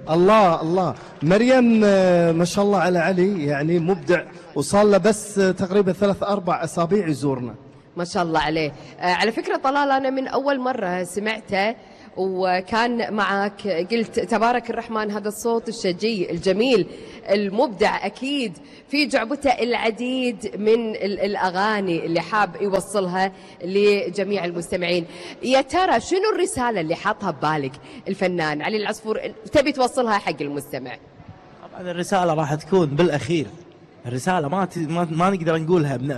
الله الله. مريم ما شاء الله على علي، يعني مبدع، وصار له بس تقريبا 3-4 أسابيع يزورنا. ما شاء الله عليه. على فكرة طلال أنا من أول مرة سمعته وكان معك قلت تبارك الرحمن، هذا الصوت الشجي الجميل المبدع أكيد في جعبته العديد من الأغاني اللي حاب يوصلها لجميع المستمعين. يا ترى شنو الرسالة اللي حاطها ببالك الفنان علي العصفور تبي توصلها حق المستمع؟ طبعا الرسالة راح تكون بالأخير، الرسالة ما نقدر نقولها